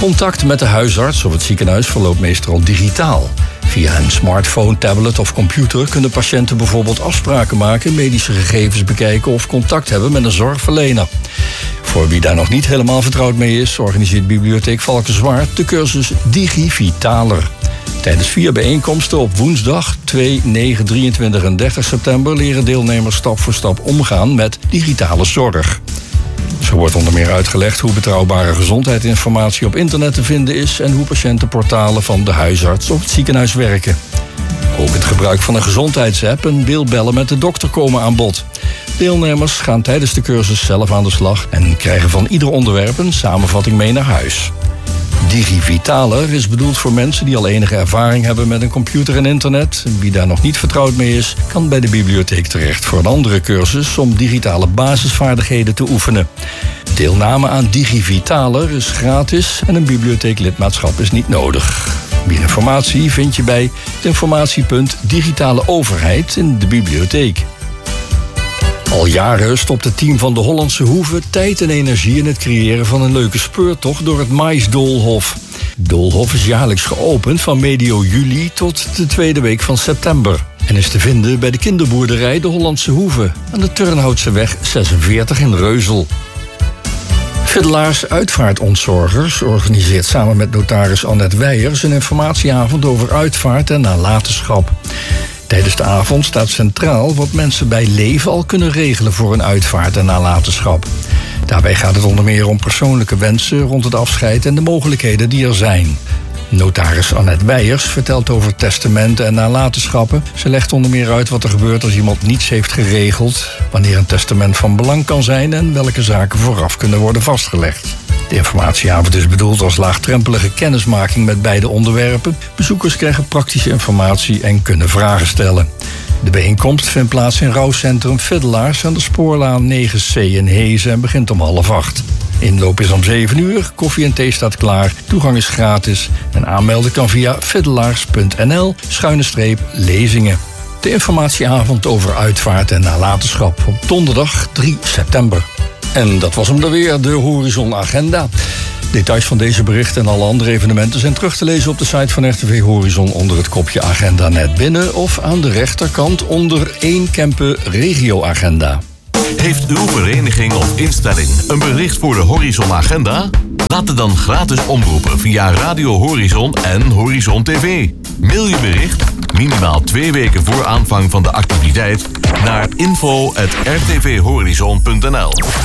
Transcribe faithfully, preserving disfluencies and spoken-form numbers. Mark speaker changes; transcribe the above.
Speaker 1: Contact met de huisarts of het ziekenhuis verloopt meestal digitaal. Via een smartphone, tablet of computer kunnen patiënten bijvoorbeeld afspraken maken, medische gegevens bekijken of contact hebben met een zorgverlener. Voor wie daar nog niet helemaal vertrouwd mee is, organiseert Bibliotheek Valkenswaard de cursus DigiVitaler. Tijdens vier bijeenkomsten op woensdag twee, negen, drieëntwintig en dertig september leren deelnemers stap voor stap omgaan met digitale zorg. Zo wordt onder meer uitgelegd hoe betrouwbare gezondheidsinformatie op internet te vinden is en hoe patiëntenportalen van de huisarts of het ziekenhuis werken. Ook het gebruik van een gezondheidsapp en beeldbellen met de dokter komen aan bod. Deelnemers gaan tijdens de cursus zelf aan de slag en krijgen van ieder onderwerp een samenvatting mee naar huis. DigiVitaler is bedoeld voor mensen die al enige ervaring hebben met een computer en internet. Wie daar nog niet vertrouwd mee is, kan bij de bibliotheek terecht voor een andere cursus om digitale basisvaardigheden te oefenen. Deelname aan DigiVitaler is gratis en een bibliotheeklidmaatschap is niet nodig. Meer informatie vind je bij het informatiepunt Digitale Overheid in de bibliotheek. Al jaren stopt het team van de Hollandse Hoeve tijd en energie in het creëren van een leuke speurtocht door het Maisdoolhof. Doolhof is jaarlijks geopend van medio juli tot de tweede week van september. En is te vinden bij de kinderboerderij de Hollandse Hoeve aan de Turnhoutseweg zesenveertig in Reuzel. Fiddelaars Uitvaartontzorgers organiseert samen met notaris Annette Weijers een informatieavond over uitvaart en nalatenschap. Tijdens de avond staat centraal wat mensen bij leven al kunnen regelen voor een uitvaart en nalatenschap. Daarbij gaat het onder meer om persoonlijke wensen rond het afscheid en de mogelijkheden die er zijn. Notaris Annette Weijers vertelt over testamenten en nalatenschappen. Ze legt onder meer uit wat er gebeurt als iemand niets heeft geregeld, wanneer een testament van belang kan zijn en welke zaken vooraf kunnen worden vastgelegd. De informatieavond is bedoeld als laagdrempelige kennismaking met beide onderwerpen. Bezoekers krijgen praktische informatie en kunnen vragen stellen. De bijeenkomst vindt plaats in rouwcentrum Fiddelaars aan de Spoorlaan negen C in Hezen en begint om half acht. Inloop is om zeven uur, koffie en thee staat klaar, toegang is gratis en aanmelden kan via fiddelaars.nl schuine streep lezingen. De informatieavond over uitvaart en nalatenschap op donderdag drie september. En dat was hem dan weer, de Horizon Agenda. Details van deze berichten en alle andere evenementen zijn terug te lezen op de site van R T V Horizon onder het kopje Agenda net binnen of aan de rechterkant onder één Kempen Regio Agenda.
Speaker 2: Heeft uw vereniging of instelling een bericht voor de Horizon Agenda? Laat het dan gratis omroepen via Radio Horizon en Horizon T V. Mail je bericht, minimaal twee weken voor aanvang van de activiteit, naar info at r t v horizon punt n l.